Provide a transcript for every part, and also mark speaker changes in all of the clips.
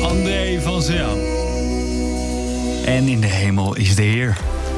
Speaker 1: André van Zeeuwen. En in de hemel is de Heer.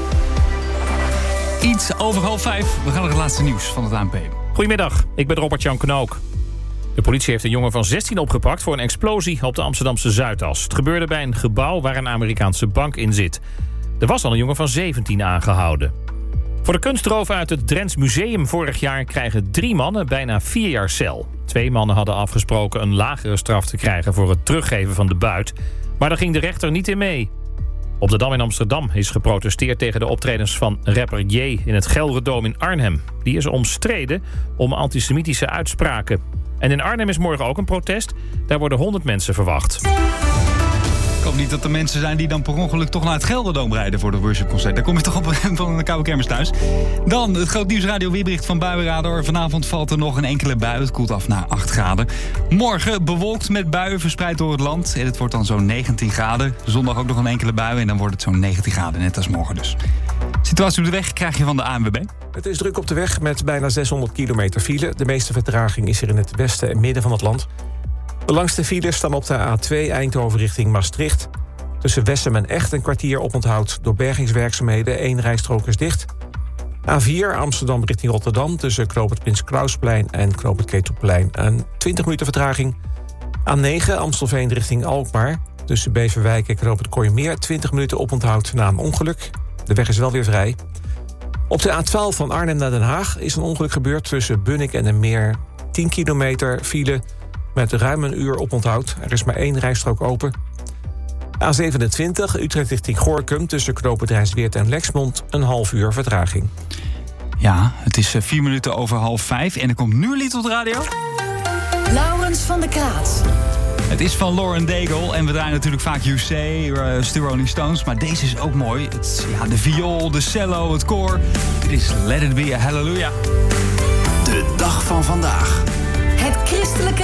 Speaker 1: Iets over 4:30. We gaan naar het laatste nieuws van het ANP.
Speaker 2: Goedemiddag, ik ben Robert-Jan Knook. De politie heeft een jongen van 16 opgepakt voor een explosie op de Amsterdamse Zuidas. Het gebeurde bij een gebouw waar een Amerikaanse bank in zit. Er was al een jongen van 17 aangehouden. Voor de kunstroof uit het Drents Museum vorig jaar krijgen 3 mannen bijna 4 jaar cel. 2 mannen hadden afgesproken een lagere straf te krijgen voor het teruggeven van de buit. Maar daar ging de rechter niet in mee. Op de Dam in Amsterdam is geprotesteerd tegen de optredens van rapper J in het Gelredome in Arnhem. Die is omstreden om antisemitische uitspraken. En in Arnhem is morgen ook een protest. Daar worden 100 mensen verwacht.
Speaker 1: Ik hoop niet dat er mensen zijn die dan per ongeluk toch naar het Gelredome rijden voor de worshipconcert. Daar kom je toch op van de koude kermis thuis. Dan het groot nieuws radio weerbericht van Buienradar. Vanavond valt er nog een enkele bui. Het koelt af naar 8 graden. Morgen bewolkt met buien verspreid door het land. En het wordt dan zo'n 19 graden. Zondag ook nog een enkele bui en dan wordt het zo'n 19 graden. Net als morgen dus. Situatie op de weg krijg je van de ANWB.
Speaker 3: Het is druk op de weg met bijna 600 kilometer file. De meeste vertraging is er in het westen en midden van het land. De langste files staan op de A2 Eindhoven richting Maastricht. Tussen Wessem en Echt een kwartier oponthoud door bergingswerkzaamheden. 1 rijstrook is dicht. A4 Amsterdam richting Rotterdam tussen Knoop het Prins Klausplein en Knoop het Ketelplein. Een 20 minuten vertraging. A9 Amstelveen richting Alkmaar. Tussen Beverwijk en Knoop het Kooienmeer 20 minuten oponthoud na een ongeluk. De weg is wel weer vrij. Op de A12 van Arnhem naar Den Haag is een ongeluk gebeurd tussen Bunnik en een meer. 10 kilometer file met ruim een uur oponthoud. Er is maar 1 rijstrook open. A27 Utrecht richting Gorinchem tussen Knoop het Rijnsweerd en Lexmond een half uur vertraging.
Speaker 1: Ja, het is 4 minuten over 4:30 en er komt nu een lied op de radio.
Speaker 4: Laurens van der Kraat.
Speaker 1: Het is van Lauren Daigle en we draaien natuurlijk vaak You Say, Still Rolling Stones. Maar deze is ook mooi. De viool, de cello, het koor. Dit is Let It Be a Hallelujah.
Speaker 5: De dag van vandaag.
Speaker 4: Het christelijke